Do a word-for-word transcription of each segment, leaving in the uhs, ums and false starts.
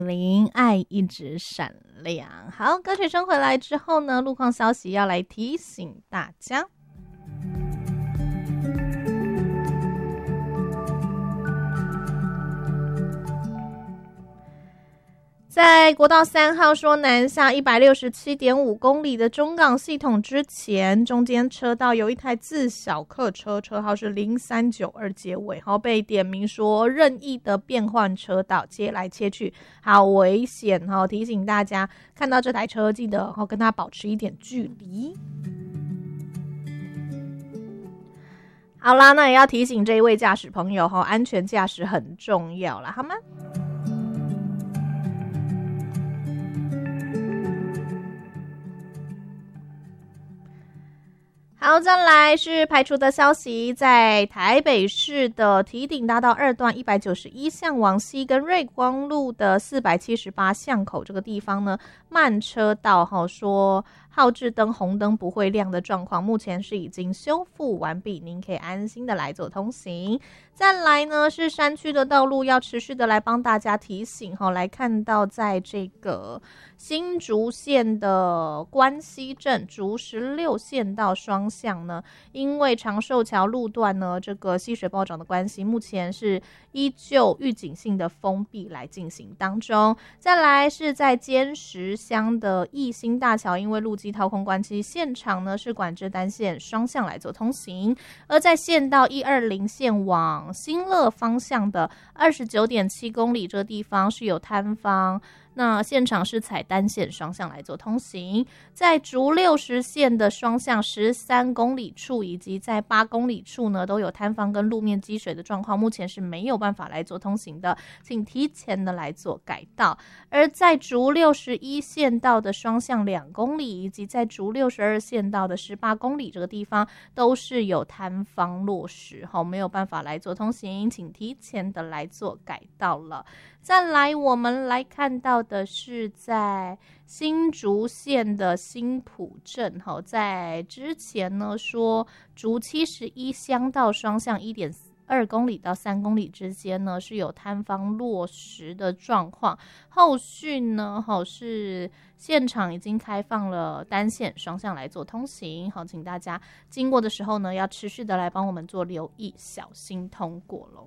零爱一直闪亮。好，歌曲声回来之后呢，路况消息要来提醒大家。在国道三号说南下一百六十七点五公里的中港系统之前，中间车道有一台自小客车，车号是零三九二结尾，好，被点名说任意的变换车道，切来切去，好危险，好，提醒大家看到这台车记得好跟它保持一点距离。好啦，那也要提醒这一位驾驶朋友，安全驾驶很重要啦，好吗？好，再来是排除的消息，在台北市的堤顶大道二段一百九十一巷往西跟瑞光路的四百七十八巷口这个地方呢，慢车道说号志灯红灯不会亮的状况，目前是已经修复完毕，您可以安心的来做通行。再来呢是山区的道路，要持续的来帮大家提醒，来看到在这个新竹县的关西镇竹十六线道双向呢，因为长寿桥路段呢这个溪水暴涨的关系，目前是依旧预警性的封闭来进行当中。再来是在尖石乡的义兴大桥，因为路基掏空关系，现场呢是管制单线双向来做通行。而在县道一二零线往新乐方向的 二十九点七公里这个地方是有摊方，那现场是采单线双向来做通行。在竹六十线的双向十三公里处以及在八公里处呢，都有摊方跟路面积水的状况，目前是没有办法来做通行的，请提前的来做改道。而在竹六十一线道的双向两公里以及在竹六十二线道的十八公里这个地方都是有摊方落实，没有办法来做通行，请提前的来做改道了。再来我们来看到的是在新竹县的新埔镇，在之前呢说竹七十一乡道双向 一点二公里到三公里之间呢是有摊方落实的状况，后续呢是现场已经开放了单线双向来做通行，好，请大家经过的时候呢要持续的来帮我们做留意，小心通过咯。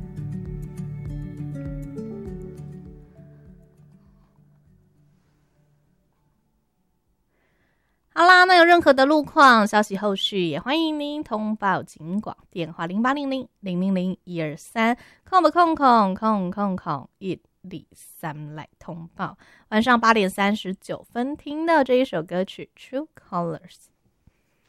好啦，那有任何的路况消息后续也欢迎您通报警广电话零八零零零零零一二三空不空空空空空一二三来通报。晚上八点三十九分听到这一首歌曲 True Colors。